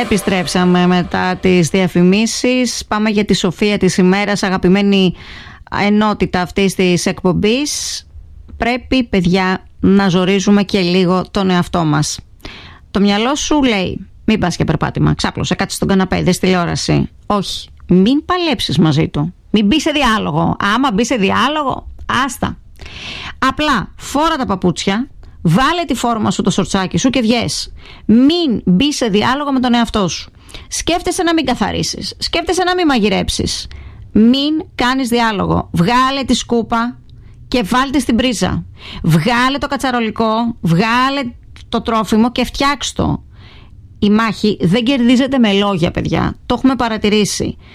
Επιστρέψαμε μετά τις διαφημίσεις. Πάμε για τη σοφία της ημέρας, αγαπημένη ενότητα αυτής της εκπομπής. Πρέπει, παιδιά, να ζορίζουμε και λίγο τον εαυτό μας. Το μυαλό σου λέει: μην πας για περπάτημα, ξάπλωσε, κάτσε στον καναπέ, δες τηλεόραση. Όχι, μην παλέψεις μαζί του. Μην μπει σε διάλογο. Άμα μπει σε διάλογο, άστα. Απλά φόρα τα παπούτσια, βάλε τη φόρμα σου, το σορτσάκι σου και βγες. Μην μπει σε διάλογο με τον εαυτό σου. Σκέφτεσαι να μην καθαρίσεις. Σκέφτεσαι να μην μαγειρέψεις. Μην κάνεις διάλογο. Βγάλε τη σκούπα και βάλτε στην πρίζα. Βγάλε το κατσαρολικό, βγάλε το τρόφιμο και φτιάξ' το. Η μάχη δεν κερδίζεται με λόγια, παιδιά. Το έχουμε παρατηρήσει.